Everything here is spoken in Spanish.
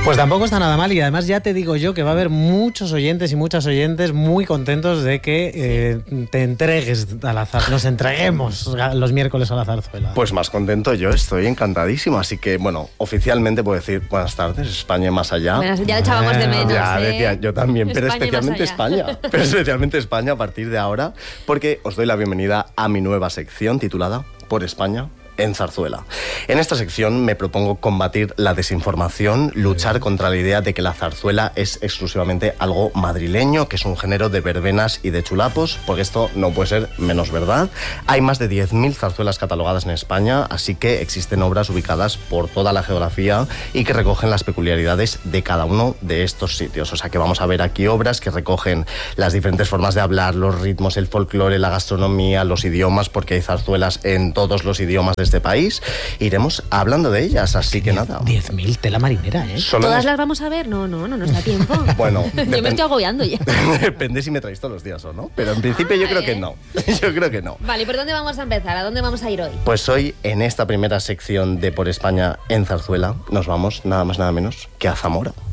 Pues tampoco está nada mal y además ya te digo yo que va a haber muchos oyentes y muchas oyentes muy contentos de que te entregues a la zarzuela, nos entreguemos los miércoles a la zarzuela. Pues más contento yo, estoy encantadísimo, así que bueno, oficialmente puedo decir buenas tardes, España y más allá. Bueno, ya lo echábamos de menos. Ya decía yo también, pero especialmente España. Pero especialmente España a partir de ahora, porque os doy la bienvenida a mi nueva sección titulada Por España en Zarzuela. En esta sección me propongo combatir la desinformación, luchar contra la idea de que la zarzuela es exclusivamente algo madrileño, que es un género de verbenas y de chulapos, porque esto no puede ser menos verdad. Hay más de 10.000 zarzuelas catalogadas en España, así que existen obras ubicadas por toda la geografía y que recogen las peculiaridades de cada uno de estos sitios. O sea que vamos a ver aquí obras que recogen las diferentes formas de hablar, los ritmos, el folclore, la gastronomía, los idiomas, porque hay zarzuelas en todos los idiomas de este país. Iremos hablando de ellas, así que nada. 10.000, tela marinera, ¿eh? ¿Todas las vamos a ver? No nos da tiempo. Bueno, yo me estoy agobiando ya. Depende si me traéis todos los días o no, pero en principio yo creo que no. Yo creo que no. Vale, ¿y por dónde vamos a empezar? ¿A dónde vamos a ir hoy? Pues hoy, en esta primera sección de Por España en Zarzuela, nos vamos nada más nada menos que a Zamora.